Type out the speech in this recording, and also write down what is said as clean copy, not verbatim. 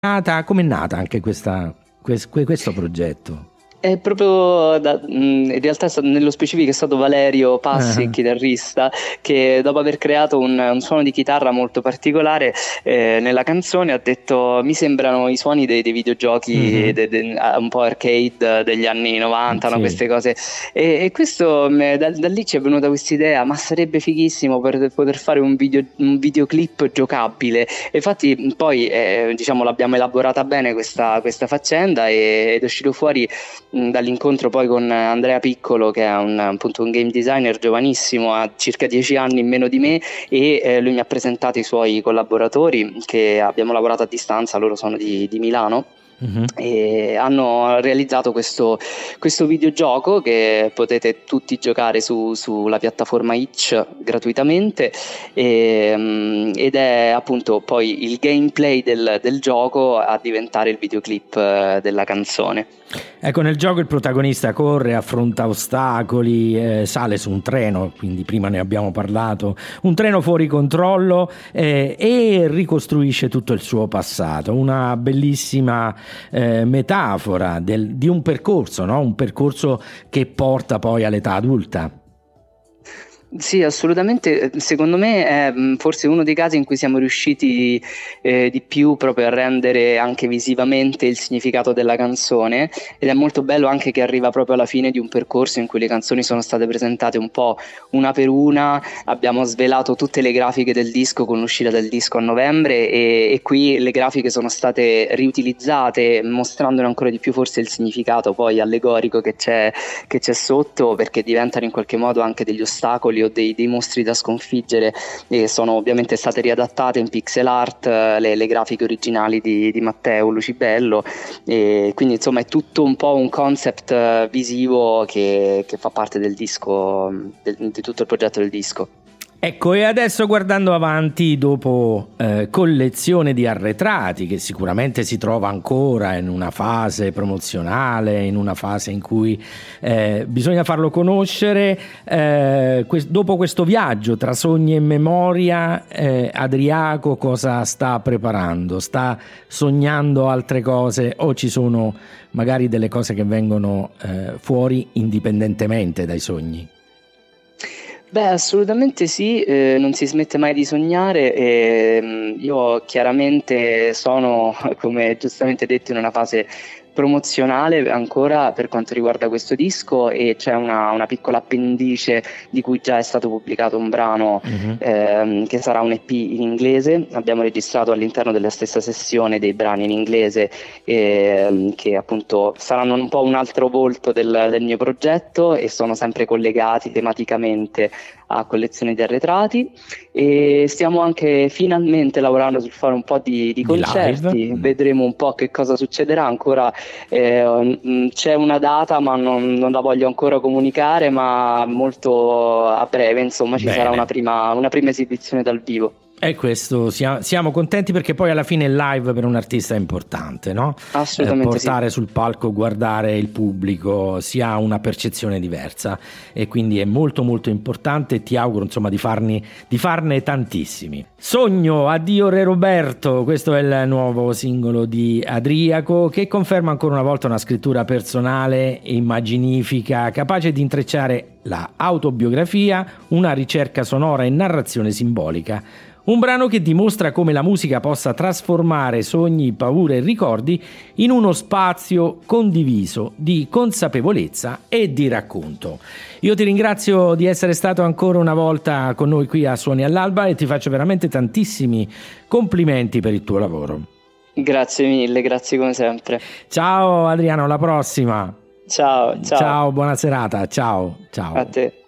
Com'è nata anche questo progetto? È proprio in realtà nello specifico è stato Valerio Passi, il Ah, chitarrista, che dopo aver creato un suono di chitarra molto particolare nella canzone ha detto: mi sembrano i suoni dei videogiochi mhm, un po' arcade degli anni 90, no? sì. Queste cose. E questo da lì ci è venuta questa idea: ma sarebbe fighissimo per poter fare un videoclip giocabile. E infatti poi diciamo l'abbiamo elaborata bene questa faccenda, ed è uscito fuori dall'incontro poi con Andrea Piccolo, che è appunto un game designer giovanissimo, ha circa 10 anni in meno di me, e lui mi ha presentato i suoi collaboratori, che abbiamo lavorato a distanza. Loro sono di Milano Mhm. e hanno realizzato questo videogioco che potete tutti giocare sulla piattaforma Itch gratuitamente, ed è appunto poi il gameplay del gioco a diventare il videoclip della canzone. Ecco, nel gioco il protagonista corre, affronta ostacoli, sale su un treno, quindi prima ne abbiamo parlato, un treno fuori controllo, e ricostruisce tutto il suo passato. Una bellissima metafora di un percorso, no? Un percorso che porta poi all'età adulta. Sì, assolutamente. Secondo me è forse uno dei casi in cui siamo riusciti di più proprio a rendere anche visivamente il significato della canzone, ed è molto bello anche che arriva proprio alla fine di un percorso in cui le canzoni sono state presentate un po' una per una. Abbiamo svelato tutte le grafiche del disco con l'uscita del disco a novembre, e qui le grafiche sono state riutilizzate, mostrandone ancora di più forse il significato poi allegorico che c'è sotto, perché diventano in qualche modo anche degli ostacoli o dei mostri da sconfiggere, e sono ovviamente state riadattate in pixel art, le grafiche originali di Matteo Lucibello, e quindi insomma è tutto un po' un concept visivo che fa parte del disco, di tutto il progetto del disco. Ecco, e adesso guardando avanti, dopo collezione di arretrati, che sicuramente si trova ancora in una fase promozionale, in una fase in cui bisogna farlo conoscere, dopo questo viaggio tra sogni e memoria, Adriaco cosa sta preparando? Sta sognando altre cose, o ci sono magari delle cose che vengono fuori indipendentemente dai sogni? Beh, assolutamente sì, non si smette mai di sognare, e io chiaramente sono, come giustamente detto, in una fase promozionale ancora per quanto riguarda questo disco, e c'è una piccola appendice di cui già è stato pubblicato un brano, Mhm. che sarà un EP in inglese. Abbiamo registrato all'interno della stessa sessione dei brani in inglese, che appunto saranno un po' un altro volto del mio progetto, e sono sempre collegati tematicamente a collezioni di arretrati. E stiamo anche finalmente lavorando sul fare un po' di Di live? concerti. Vedremo un po' che cosa succederà. Ancora c'è una data, ma non la voglio ancora comunicare, ma molto a breve insomma ci sarà Bene. una prima esibizione dal vivo. E questo siamo contenti, perché poi alla fine il live per un artista è importante, no? Assolutamente sì. Portare sul palco, guardare il pubblico, si ha una percezione diversa, e quindi è molto molto importante. Ti auguro insomma di farne tantissimi. Sogno, addio Re Roberto, questo è il nuovo singolo di Adriaco, che conferma ancora una volta una scrittura personale, immaginifica, capace di intrecciare la autobiografia, una ricerca sonora e narrazione simbolica. Un brano che dimostra come la musica possa trasformare sogni, paure e ricordi in uno spazio condiviso di consapevolezza e di racconto. Io ti ringrazio di essere stato ancora una volta con noi qui a Suoni all'Alba, e ti faccio veramente tantissimi complimenti per il tuo lavoro. Grazie mille, grazie come sempre. Ciao Adriano, alla prossima. Ciao, ciao. Ciao, buona serata. Ciao, ciao. A te.